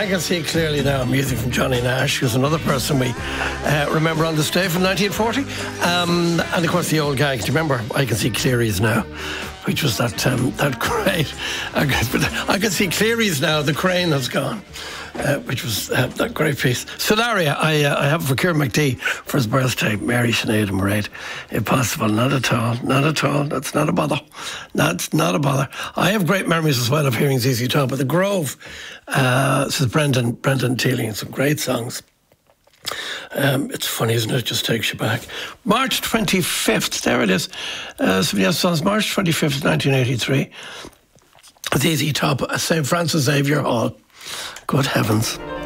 I Can See Clearly Now, music from Johnny Nash, who's another person we remember on this day from 1940. And of course, the old gag, do you remember I Can See Clearly Now? Which was that great. I Can See Clearly Now, the crane has gone. Which was that great piece. Solaria, I have for Kieran McD for his birthday. Mary, Sinead and Mairead. If possible, not at all. That's not a bother. That's not a bother. I have great memories as well of hearing ZZ Top at the Grove. Says Brendan Teeling. Some great songs. It's funny, isn't it? It just takes you back. March 25th, there it is. Somebody else says March 25th, 1983. ZZ Top, St. Francis Xavier Hall. Good heavens.